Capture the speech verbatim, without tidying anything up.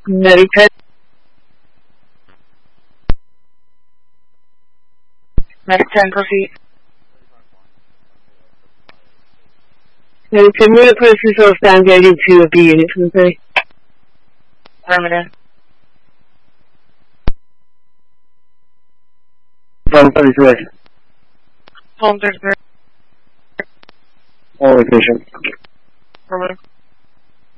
Meditate. Medic ten, proceed. Medic ten, unit person shall stand guiding to a B unit from the three. Affirmative. Phone thirty-three. Phone thirty-three. All location. Affirmative.